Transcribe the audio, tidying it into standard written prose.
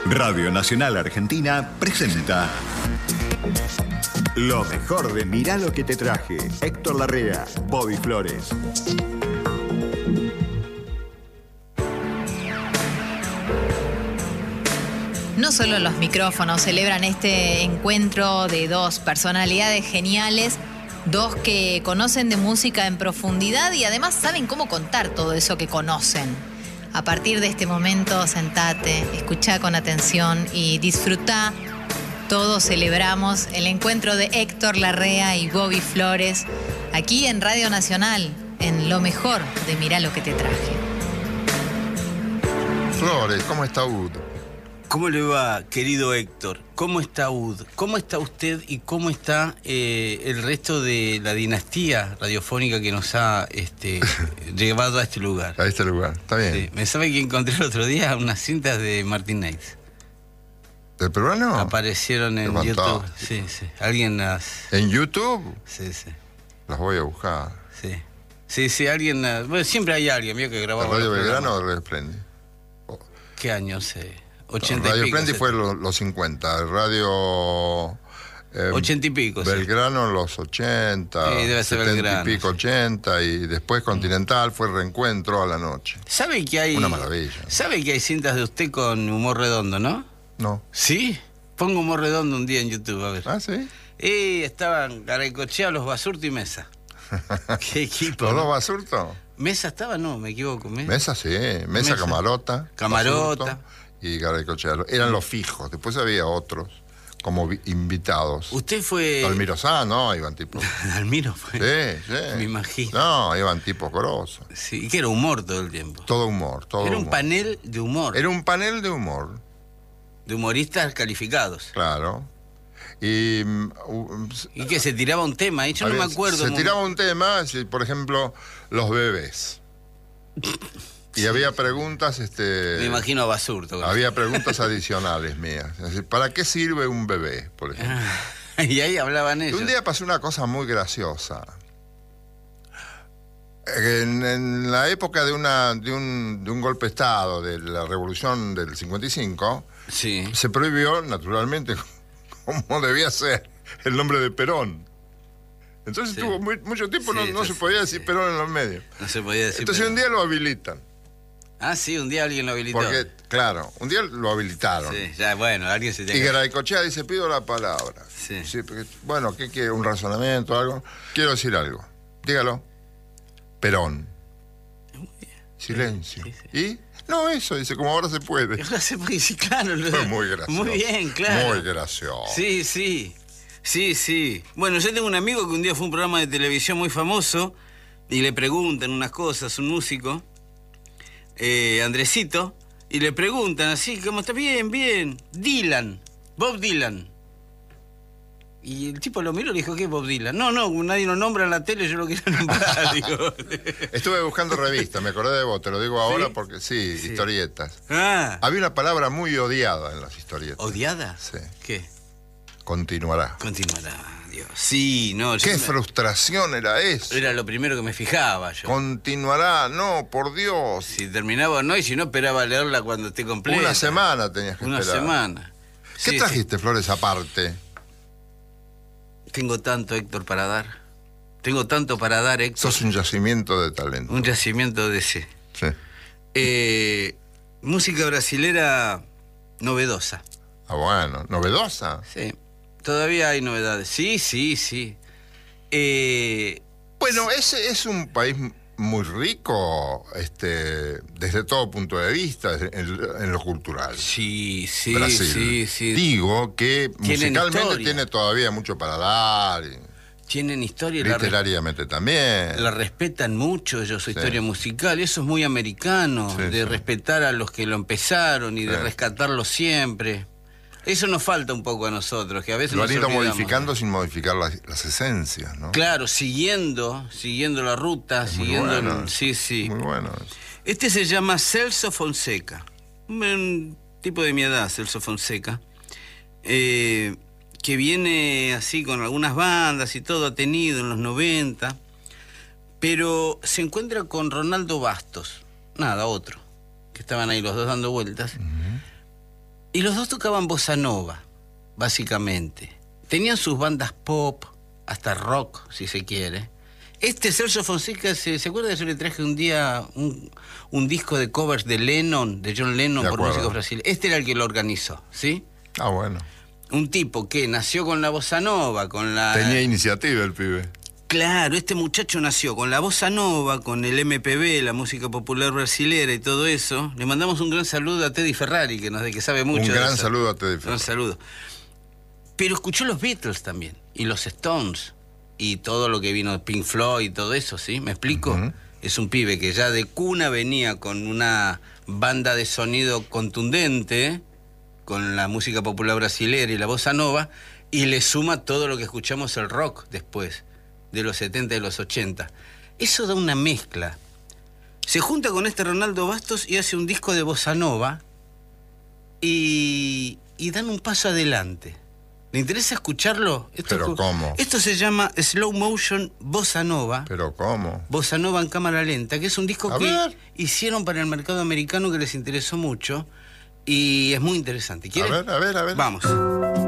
Radio Nacional Argentina presenta lo mejor de Mirá lo que te traje. Héctor Larrea, Bobby Flores. No solo los micrófonos celebran este encuentro de dos personalidades geniales, dos que conocen de música en profundidad y además saben cómo contar todo eso que conocen. A partir de este momento, sentate, escuchá con atención y disfrutá. Todos celebramos el encuentro de Héctor Larrea y Bobby Flores aquí en Radio Nacional, en lo mejor de Mirá lo que te traje. Flores, ¿cómo está Ud? ¿Cómo le va, querido Héctor? ¿Cómo está Ud? ¿Cómo está usted y cómo está el resto de la dinastía radiofónica que nos ha llevado a este lugar? A este lugar, está bien. Sí. ¿Me sabe que encontré el otro día unas cintas de Martin Aix? ¿Del peruano? Aparecieron en YouTube. Sí, sí. ¿Alguien las...? ¿En YouTube? Sí, sí. Las voy a buscar. Sí. Sí, sí, alguien... Bueno, siempre hay alguien, mío, que grababa... ¿De Radio Belgrano o de Radio Splendid? ¿Qué año? Sé. 80 Radio y pico. Splendid fue los 50, el Radio... 80 y pico, Belgrano en los 80, sí, debe ser 70 Belgrano, y pico, 80, y después Continental fue Reencuentro a la noche. ¿Sabe que hay... Una maravilla. ¿Sabe que hay cintas de usted con humor redondo, no? No. ¿Sí? Pongo humor redondo un día en YouTube, a ver. ¿Ah, sí? Estaban Garaycochea, Los Basurto y Mesa. ¿Qué equipo? ¿Los ¿no? dos Basurto? ¿Mesa estaba? No, me equivoco. Mesa, sí. Mesa. Camarota. Camarota. Basurto y Garaycochea. Eran los fijos. Después había otros como invitados. Usted fue... Almiro Sá, no, iban tipos. Almiro fue... Sí, sí. Me imagino. No, iban tipos grosos. Sí, y que era humor todo el tiempo. Todo humor, todo Era un humor. panel de humor. Era un panel de humor, De humoristas calificados. claro. Y ¿Y que se tiraba un tema ahí? Yo no me acuerdo. se tiraba un tema, por ejemplo, los bebés. Y había preguntas, Me imagino a Basurto. había preguntas adicionales mías. Es decir, ¿para qué sirve un bebé, por ejemplo? Y ahí hablaban ellos. Un día pasó una cosa muy graciosa. En la época de un golpe de Estado, de la Revolución del 55, Sí. se prohibió, naturalmente, como debía ser, el nombre de Perón. Entonces Sí. tuvo mucho tiempo, Sí, no se podía decir Perón en los medios. No se podía decir. Entonces pero- un día lo habilitan. Ah, sí, un día alguien lo habilitó. Porque, claro, un día lo habilitaron. Sí, ya, bueno, alguien se Y tiene que... Garaycochea dice, pido la palabra. Sí. Porque, bueno, ¿qué quiere? ¿Un razonamiento o algo? Quiero decir algo. Dígalo. Perón. Silencio. Sí, sí. ¿Y? No, eso, dice, como ahora se puede. Ahora se puede decir, claro. Fue muy gracioso. Muy bien, claro. Muy gracioso. Sí, sí. Sí, sí. Bueno, yo tengo un amigo que un día fue a un programa de televisión muy famoso y le preguntan unas cosas, un músico, Andresito, y le preguntan así, ¿cómo está? Bien, bien. Dylan, Bob Dylan. Y el tipo lo miró y le dijo, ¿qué es Bob Dylan? No, nadie lo nombra en la tele, yo lo quiero nombrar, digo. Estuve buscando revistas, me acordé de vos, te lo digo ahora ¿Sí? porque sí, Sí. historietas. Ah, Había una palabra muy odiada en las historietas. ¿odiada? Sí. ¿Qué? Continuará. Continuará, Dios. Sí, no, yo Qué me- frustración era eso. era lo primero que me fijaba yo. Continuará, no, por Dios. Si terminaba o no, y si no, esperaba leerla cuando esté completa. Una semana tenías que Una esperar. semana. ¿Qué Sí, trajiste, Flores, aparte? sí. Tengo tanto, Héctor, para dar. Tengo tanto para dar, Héctor. Sos un yacimiento de talento. Un yacimiento de ese. Sí. Música brasilera novedosa. Ah, bueno, novedosa. Sí. Todavía hay novedades. Sí, sí, sí. Bueno, ese es un país muy rico, desde todo punto de vista, en lo cultural. Sí, sí, Brasil. sí, sí. Digo que Tienen musicalmente historia. tiene todavía mucho para dar, y Tienen historia y literariamente también. la respetan mucho ellos, su Sí. historia musical. Eso es muy americano, Sí, de sí. respetar a los que lo empezaron y de Sí. rescatarlo siempre. Eso nos falta un poco a nosotros, que a veces Lo nos han ido olvidamos. modificando sin modificar las esencias, ¿no? Claro, siguiendo la ruta, Es muy siguiendo... bueno, sí, sí. Muy bueno. Este se llama Celso Fonseca, un tipo de mi edad, Celso Fonseca, que viene así con algunas bandas y todo, ha tenido en los 90, pero se encuentra con Ronaldo Bastos, nada, otro, que estaban ahí los dos dando vueltas, Y los dos tocaban bossa nova, básicamente. Tenían sus bandas pop, hasta rock, si se quiere. Celso Fonseca, ¿se acuerda que yo le traje un día un disco de covers de Lennon, de John Lennon, por músicos brasileños? Este era el que lo organizó, ¿sí? Ah, bueno. Un tipo que nació con la bossa nova, con la... Tenía iniciativa el pibe. Claro, este muchacho nació con la bossa nova, con el MPB, la música popular brasilera y todo eso. Le mandamos un gran saludo a Teddy Ferrari, que sabe mucho. Un gran saludo a Teddy Ferrari. Un gran saludo. Pero escuchó los Beatles también, y los Stones, y todo lo que vino, Pink Floyd y todo eso, ¿sí? ¿Me explico? Uh-huh. Es un pibe que ya de cuna venía con una banda de sonido contundente, con la música popular brasilera y la bossa nova, y le suma todo lo que escuchamos el rock después, de los 70 y los 80. Eso da una mezcla. Se junta con este Ronaldo Bastos y hace un disco de bossa nova y dan un paso adelante. ¿Le interesa escucharlo? ¿Pero cómo? Esto se llama Slow Motion Bossa Nova. ¿Pero cómo? Bossa Nova en cámara lenta, que es un disco que hicieron para el mercado americano que les interesó mucho y es muy interesante. ¿Quieren? A ver. Vamos.